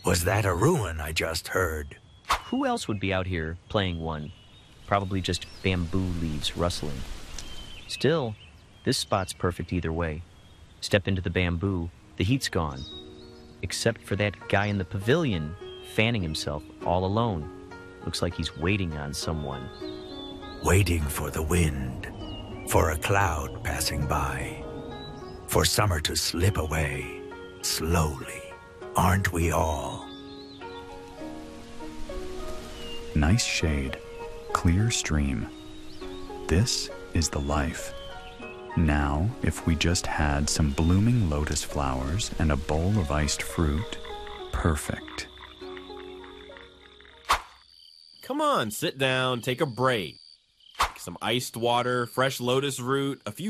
Was that a ruin I just heard? Who else would be out here playing one? Probably just bamboo leaves rustling. Still, this spot's perfect either way. Step into the bamboo, the heat's gone. Except for that guy in the pavilion, fanning himself all alone. Looks like he's waiting on someone. Waiting for the wind, for a cloud passing by, for summer to slip away, slowly, aren't we all? Nice shade, clear stream. This is the life. Now, if we just had some blooming lotus flowers and a bowl of iced fruit, perfect. Come on, sit down, take a break. Some iced water, fresh lotus root, a few